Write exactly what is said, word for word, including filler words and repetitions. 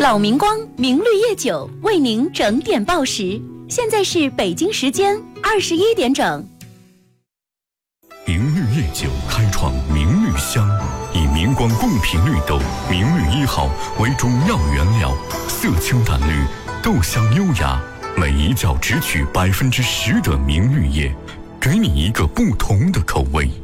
老明光明绿叶酒为您整点报时，现在是北京时间二十一点整。 明绿叶酒开创明绿香，以明光贡品绿豆明绿一号为中药原料，色清淡绿，豆香优雅，每一窖只取百分之十的明绿叶，给你一个不同的口味。